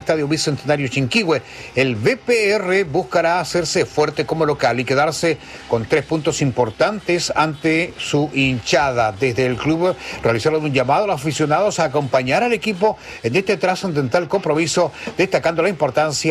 Estadio Bicentenario Chinquihue. El VPR buscará hacerse fuerte como local y quedarse con 3 puntos importantes ante su hinchada. Desde el club realizaron un llamado a los aficionados a acompañar al equipo en este trascendental compromiso, destacando la importancia